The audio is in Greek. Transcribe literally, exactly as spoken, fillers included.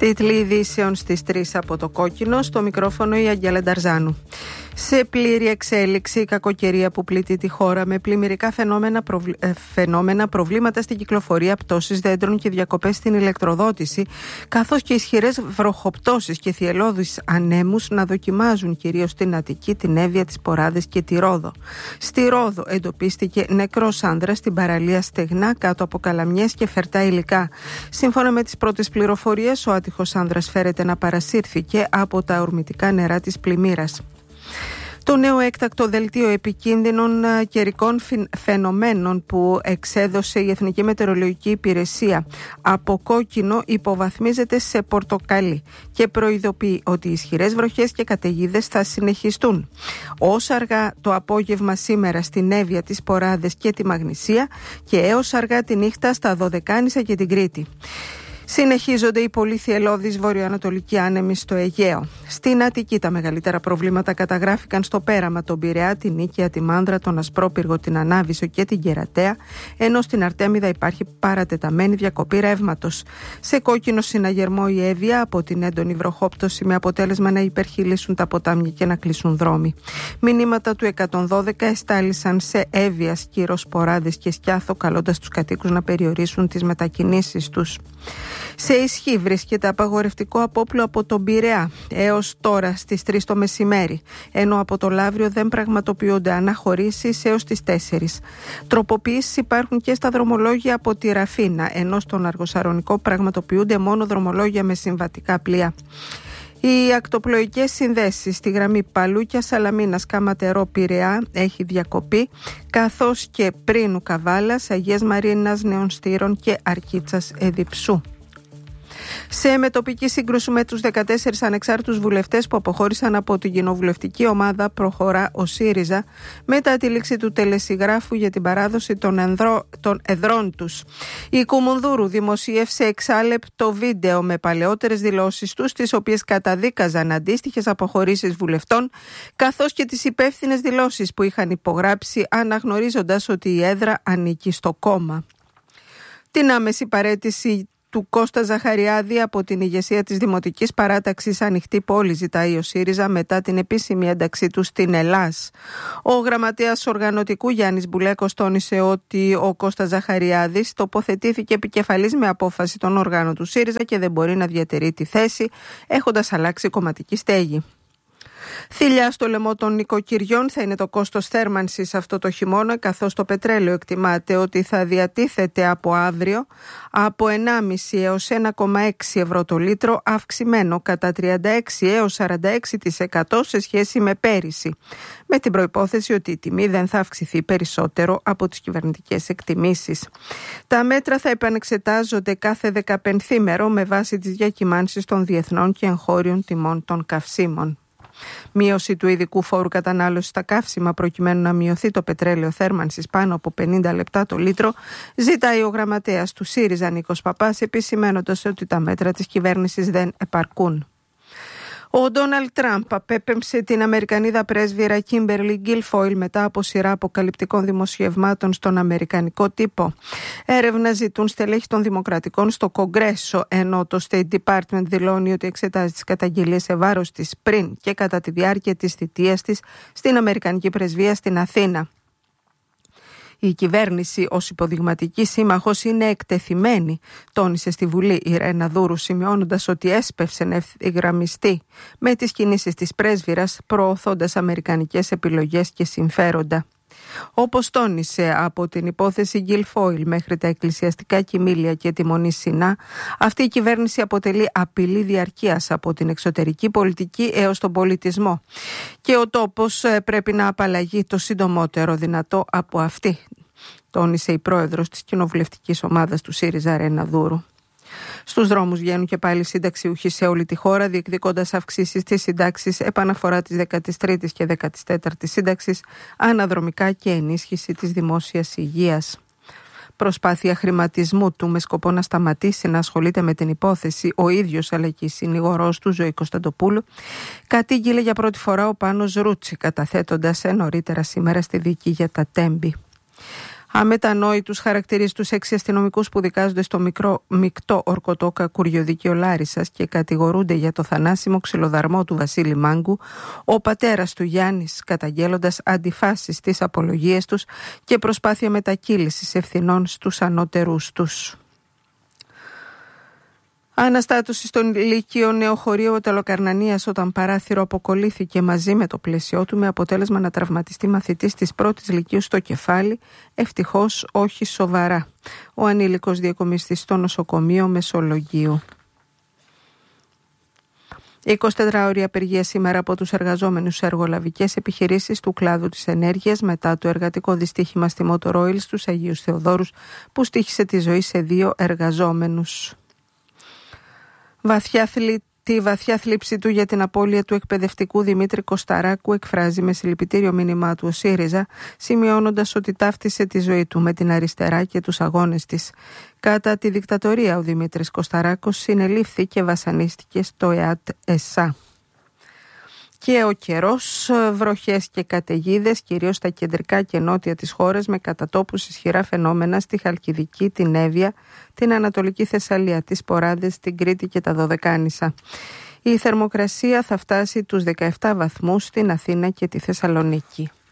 Τίτλοι ειδήσεων στις τρεις από το Κόκκινο, στο μικρόφωνο η Αγγέλα Νταρζάνου. Σε πλήρη εξέλιξη η κακοκαιρία που πλήττει τη χώρα με πλημμυρικά φαινόμενα, προβλ... ε, φαινόμενα προβλήματα στην κυκλοφορία, πτώσεις δέντρων και διακοπές στην ηλεκτροδότηση, καθώς και ισχυρές βροχοπτώσεις και θυελλώδεις ανέμους να δοκιμάζουν κυρίως στην Αττική, την Εύβοια, τις Ποράδες και τη Ρόδο. Στη Ρόδο εντοπίστηκε νεκρός άνδρας στην παραλία Στεγνά κάτω από καλαμιές και φερτά υλικά. Σύμφωνα με τις πρώτες πληροφορίες, ο άτυχος άνδρας φέρεται να παρασύρθηκε από τα ορμητικά νερά της πλημμύρας. Το νέο έκτακτο δελτίο επικίνδυνων καιρικών φαινομένων που εξέδωσε η Εθνική Μετεωρολογική Υπηρεσία από κόκκινο υποβαθμίζεται σε πορτοκαλί και προειδοποιεί ότι οι ισχυρές βροχές και καταιγίδες θα συνεχιστούν. Ως αργά το απόγευμα σήμερα στην Εύβοια, τις Ποράδες και τη Μαγνησία και έως αργά τη νύχτα στα Δωδεκάνησα και την Κρήτη. Συνεχίζονται οι πολύ θυελλώδεις βορειοανατολικοί άνεμοι στο Αιγαίο. Στην Αττική τα μεγαλύτερα προβλήματα καταγράφηκαν στο πέραμα, τον Πειραιά, την Νίκαια, τη Μάνδρα, τον Ασπρόπυργο, την Ανάβησο και την Κερατέα, ενώ στην Αρτέμιδα υπάρχει παρατεταμένη διακοπή ρεύματος. Σε κόκκινο συναγερμό η Εύβοια από την έντονη βροχόπτωση με αποτέλεσμα να υπερχειλήσουν τα ποτάμια και να κλείσουν δρόμοι. Μηνύματα του εκατόν δώδεκα εστάλησαν σε Εύβοια, Σκύρος, Ποράδες και Σκιάθο, καλώντας τους κατοίκους να περιορίσουν τις μετακινήσεις τους. Σε ισχύ βρίσκεται απαγορευτικό απόπλου από τον Πειραιά έως τώρα στις τρεις το μεσημέρι, ενώ από το Λαύριο δεν πραγματοποιούνται αναχωρήσεις έως τις τέσσερις. Τροποποιήσεις υπάρχουν και στα δρομολόγια από τη Ραφίνα, ενώ στον Αργοσαρονικό πραγματοποιούνται μόνο δρομολόγια με συμβατικά πλοία. Οι ακτοπλοϊκές συνδέσεις στη γραμμή Παλούκια, Σαλαμίνας, Καματερό, Πειραιά έχει διακοπεί, καθώς και Πρίνου, Καβάλας, Αγίας Μαρίνας, Νέων Στήρων και Αρκίτσας Εδιψού. Σε μετοπική σύγκρουση με τους δεκατέσσερις ανεξάρτητους βουλευτές που αποχώρησαν από την κοινοβουλευτική ομάδα, προχωρά ο ΣΥΡΙΖΑ μετά τη λήξη του τελεσυγράφου για την παράδοση των, ενδρό, των εδρών τους. Η Κουμουνδούρου δημοσίευσε εξάλεπτο βίντεο με παλαιότερες δηλώσεις τους, τις οποίες καταδίκαζαν αντίστοιχες αποχωρήσεις βουλευτών, καθώς και τις υπεύθυνες δηλώσεις που είχαν υπογράψει, αναγνωρίζοντας ότι η έδρα ανήκει στο κόμμα. Την άμεση παραίτηση του Κώστα Ζαχαριάδη από την ηγεσία της Δημοτικής Παράταξης Ανοιχτή Πόλη ζητάει ο ΣΥΡΙΖΑ μετά την επίσημη ένταξή του στην Ελλάς. Ο γραμματέας οργανωτικού Γιάννης Μπουλέκος τόνισε ότι ο Κώστας Ζαχαριάδης τοποθετήθηκε επικεφαλής με απόφαση των οργάνων του ΣΥΡΙΖΑ και δεν μπορεί να διατηρεί τη θέση, έχοντας αλλάξει κομματική στέγη. Θηλιά στο λαιμό των νοικοκυριών θα είναι το κόστος θέρμανσης αυτό το χειμώνα, καθώς το πετρέλαιο εκτιμάται ότι θα διατίθεται από αύριο από ενάμιση έως ένα κόμμα έξι ευρώ το λίτρο, αυξημένο κατά τριάντα έξι έως σαράντα έξι τοις εκατό σε σχέση με πέρυσι, με την προϋπόθεση ότι η τιμή δεν θα αυξηθεί περισσότερο από τις κυβερνητικές εκτιμήσεις. Τα μέτρα θα επανεξετάζονται κάθε δεκαπενθήμερο με βάση τις διακυμάνσεις των διεθνών και εγχώριων τιμών των καυσίμων. Μείωση του ειδικού φόρου κατανάλωσης στα καύσιμα προκειμένου να μειωθεί το πετρέλαιο θέρμανσης πάνω από πενήντα λεπτά το λίτρο, ζητάει ο γραμματέας του ΣΥΡΙΖΑ Νίκος Παπάς, επισημαίνοντας ότι τα μέτρα της κυβέρνησης δεν επαρκούν. Ο Ντόναλντ Τραμπ απέπεμψε την Αμερικανίδα πρέσβυρα Κίμπερλι Γκίλφοιλ μετά από σειρά αποκαλυπτικών δημοσιευμάτων στον αμερικανικό τύπο. Έρευνα ζητούν στελέχη των Δημοκρατικών στο Κογκρέσο, ενώ το State Department δηλώνει ότι εξετάζει τις καταγγελίες σε βάρος της πριν και κατά τη διάρκεια της θητείας της στην Αμερικανική πρεσβεία στην Αθήνα. Η κυβέρνηση ως υποδειγματική σύμμαχος είναι εκτεθειμένη, τόνισε στη Βουλή η Ρένα Δούρου, σημειώνοντας ότι έσπευσε να ευθυγραμμιστεί με τις κινήσεις της πρέσβυρας, προωθώντας αμερικανικές επιλογές και συμφέροντα. Όπως τόνισε, από την υπόθεση Γκίλφοιλ μέχρι τα εκκλησιαστικά κοιμήλια και τη Μονή Σινά, αυτή η κυβέρνηση αποτελεί απειλή διαρκείας από την εξωτερική πολιτική έως τον πολιτισμό και ο τόπος πρέπει να απαλλαγεί το συντομότερο δυνατό από αυτή, τόνισε η πρόεδρος της κοινοβουλευτικής ομάδας του ΣΥΡΙΖΑ Ρένα Δούρου. Στους δρόμους βγαίνουν και πάλι συνταξιούχοι σε όλη τη χώρα, διεκδικώντας αυξήσεις στις συντάξεις, επαναφορά της δέκατης τρίτης και δέκατης τέταρτης σύνταξης, αναδρομικά και ενίσχυση της δημόσιας υγείας. Προσπάθεια χρηματισμού του με σκοπό να σταματήσει να ασχολείται με την υπόθεση ο ίδιος αλλά και η συνηγορός του Ζωή Κωνσταντοπούλου, κατήγγειλε για πρώτη φορά ο Πάνος Ρούτσι, καταθέτοντας νωρίτερα σήμερα στη δίκη για τα Τέμπη. Αμετανόητους χαρακτηρίζει τους έξι αστυνομικούς που δικάζονται στο μικρό, μεικτό ορκωτό κακουριοδίκαιο Λάρισσας και κατηγορούνται για το θανάσιμο ξυλοδαρμό του Βασίλη Μάγκου, ο πατέρας του Γιάννης καταγγέλλοντας αντιφάσεις στις απολογίες τους και προσπάθεια μετακύλησης ευθυνών στους ανώτερους τους. Αναστάτωση στον Λύκειο Νεοχωρίου Τελοκαρνανίας όταν παράθυρο αποκολλήθηκε μαζί με το πλαίσιό του, με αποτέλεσμα να τραυματιστεί μαθητής της πρώτης Λυκείου στο κεφάλι, ευτυχώς όχι σοβαρά. Ο ανήλικος διακομιστής στο νοσοκομείο Μεσολογγίου. εικοσιτετράωρη απεργία σήμερα από τους εργαζόμενους σε εργολαβικές επιχειρήσεις του κλάδου της ενέργειας μετά το εργατικό δυστύχημα στη Motor Oil στους Αγίους Θεοδόρους που στοίχισε τη ζωή σε δύο εργαζόμενους. Βαθιά θλι... Τη βαθιά θλίψη του για την απώλεια του εκπαιδευτικού Δημήτρη Κωσταράκου εκφράζει με συλληπιτήριο μήνυμά του ο ΣΥΡΙΖΑ, σημειώνοντας ότι ταύτισε τη ζωή του με την αριστερά και τους αγώνες της. Κατά τη δικτατορία ο Δημήτρης Κωσταράκος συνελήφθη και βασανίστηκε στο ΕΑΤ ΕΣΑ. Και ο καιρός, βροχές και καταιγίδες, κυρίως στα κεντρικά και νότια της χώρας, με κατατόπους ισχυρά φαινόμενα στη Χαλκιδική, την Εύβοια, την Ανατολική Θεσσαλία, τις Ποράδες, την Κρήτη και τα Δωδεκάνησα. Η θερμοκρασία θα φτάσει τους δεκαεπτά βαθμούς στην Αθήνα και τη Θεσσαλονίκη.